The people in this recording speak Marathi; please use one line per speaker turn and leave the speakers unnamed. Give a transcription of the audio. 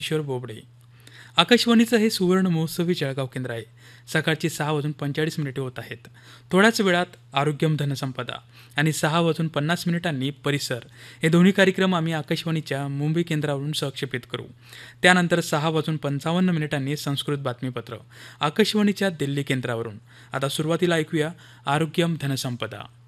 ईश्वर बोबडे. आकाशवाणीचं हे सुवर्ण महोत्सवी जळगाव केंद्र आहे. सकाळची 6:45 होत आहेत. थोड्याच वेळात आरोग्यम धनसंपदा आणि 6:50 परिसर हे दोन्ही कार्यक्रम आम्ही आकाशवाणीच्या मुंबई केंद्रावरून सहक्षेपित करू. त्यानंतर 6:55 संस्कृत बातमीपत्र आकाशवाणीच्या दिल्ली केंद्रावरून. आता सुरुवातीला ऐकूया आरोग्यम धनसंपदा.